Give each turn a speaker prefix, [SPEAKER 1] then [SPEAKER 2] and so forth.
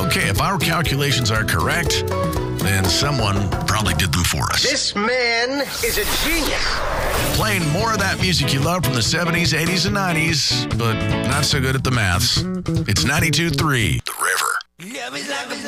[SPEAKER 1] Okay, if our calculations are correct, then someone probably did them for us.
[SPEAKER 2] This man is a genius.
[SPEAKER 1] Playing more of that music you love from the 70s, 80s, and 90s, but not so good at the maths. It's 92.3, The River.